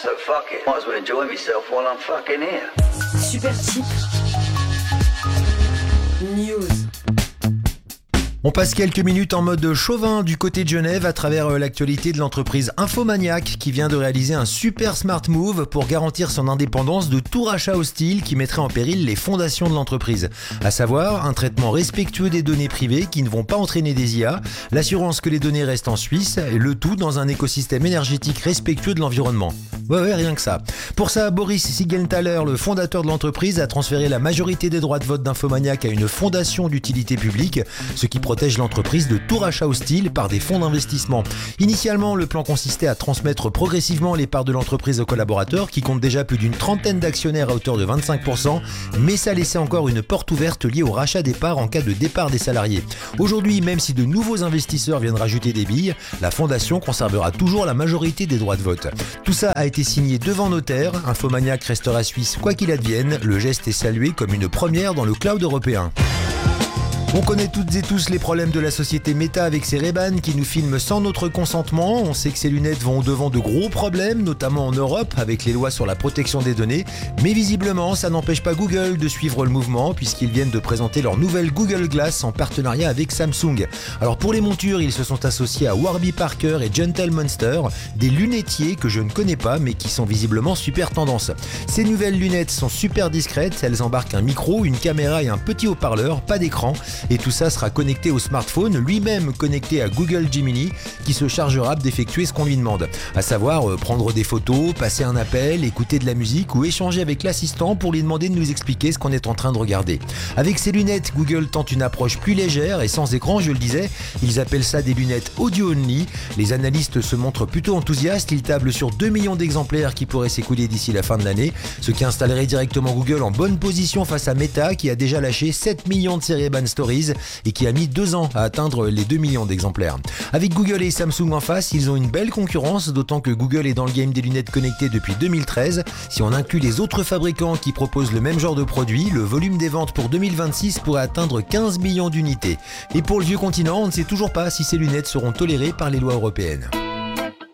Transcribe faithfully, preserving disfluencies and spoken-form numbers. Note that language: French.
so fuck it. Might as well enjoy myself while I'm fucking here. Super Type News. On passe quelques minutes en mode chauvin du côté de Genève à travers l'actualité de l'entreprise Infomaniac qui vient de réaliser un super smart move pour garantir son indépendance de tout rachat hostile qui mettrait en péril les fondations de l'entreprise. À savoir, un traitement respectueux des données privées qui ne vont pas entraîner des I A, l'assurance que les données restent en Suisse et le tout dans un écosystème énergétique respectueux de l'environnement. Ouais, ouais, rien que ça. Pour ça, Boris Siegenthaler, le fondateur de l'entreprise, a transféré la majorité des droits de vote d'Infomaniac à une fondation d'utilité publique, ce qui protège l'entreprise de tout rachat hostile par des fonds d'investissement. Initialement, le plan consistait à transmettre progressivement les parts de l'entreprise aux collaborateurs, qui comptent déjà plus d'une trentaine d'actionnaires à hauteur de vingt-cinq pour cent, mais ça laissait encore une porte ouverte liée au rachat des parts en cas de départ des salariés. Aujourd'hui, même si de nouveaux investisseurs viennent rajouter des billes, la fondation conservera toujours la majorité des droits de vote. Tout ça a été signé devant notaire. Infomaniac restera suisse quoi qu'il advienne. Le geste est salué comme une première dans le cloud européen. On connaît toutes et tous les problèmes de la société Meta avec ses Ray-Ban qui nous filment sans notre consentement. On sait que ces lunettes vont au-devant de gros problèmes, notamment en Europe avec les lois sur la protection des données. Mais visiblement, ça n'empêche pas Google de suivre le mouvement puisqu'ils viennent de présenter leur nouvelle Google Glass en partenariat avec Samsung. Alors pour les montures, ils se sont associés à Warby Parker et Gentle Monster, des lunettiers que je ne connais pas mais qui sont visiblement super tendance. Ces nouvelles lunettes sont super discrètes, elles embarquent un micro, une caméra et un petit haut-parleur, pas d'écran. Et tout ça sera connecté au smartphone, lui-même connecté à Google Gemini, qui se chargera d'effectuer ce qu'on lui demande. À savoir euh, prendre des photos, passer un appel, écouter de la musique ou échanger avec l'assistant pour lui demander de nous expliquer ce qu'on est en train de regarder. Avec ces lunettes, Google tente une approche plus légère et sans écran, je le disais. Ils appellent ça des lunettes audio only. Les analystes se montrent plutôt enthousiastes. Ils tablent sur deux millions d'exemplaires qui pourraient s'écouler d'ici la fin de l'année, ce qui installerait directement Google en bonne position face à Meta, qui a déjà lâché sept millions de séries Ray-Ban Stories et qui a mis deux ans à atteindre les deux millions d'exemplaires. Avec Google et Samsung en face, ils ont une belle concurrence, d'autant que Google est dans le game des lunettes connectées depuis deux mille treize. Si on inclut les autres fabricants qui proposent le même genre de produit, le volume des ventes pour deux mille vingt-six pourrait atteindre quinze millions d'unités. Et pour le vieux continent, on ne sait toujours pas si ces lunettes seront tolérées par les lois européennes.